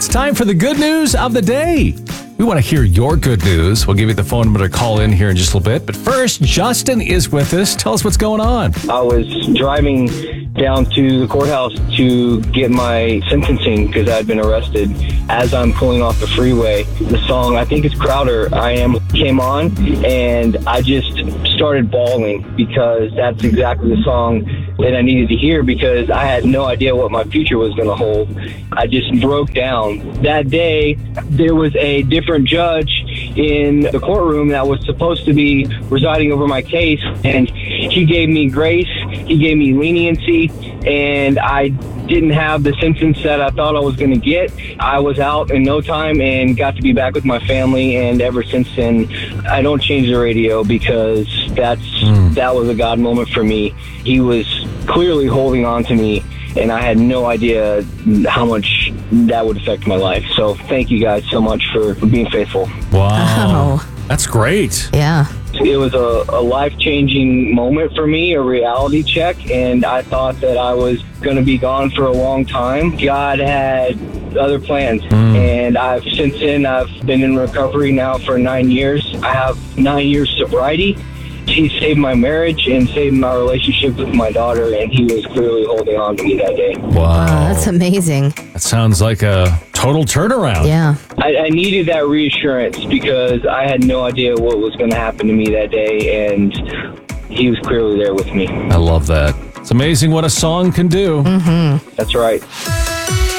time for the good news of the day. We want to hear your good news. We'll give you the phone number to call in here in just a little bit. But first, Justin is with us. Tell us what's going on. I was driving down to the courthouse to get my sentencing because I had been arrested. As I'm pulling off the freeway, the song, I think it's Crowder, I Am, came on, and I just started bawling because that's exactly the song that I needed to hear because I had no idea what my future was going to hold. I just broke down. That day, there was a different judge in the courtroom that was supposed to be residing over my case, and he gave me grace, he gave me leniency, and I didn't have the sentence that I thought I was going to get. I was out in no time and got to be back with my family, and ever since then, I don't change the radio because that was a God moment for me. He was clearly holding on to me, and I had no idea how much that would affect my life. So thank you guys so much for being faithful. Wow. That's great. Yeah. It was a life-changing moment for me, a reality check, and I thought that I was going to be gone for a long time. God had other plans, and since then I've been in recovery now for 9 years. I have 9 years sobriety. He saved my marriage and saved my relationship with my daughter, and he was clearly holding on to me that day. Wow. That's amazing. That sounds like a total turnaround. Yeah. I needed that reassurance because I had no idea what was going to happen to me that day, and he was clearly there with me. I love that. It's amazing what a song can do. That's right.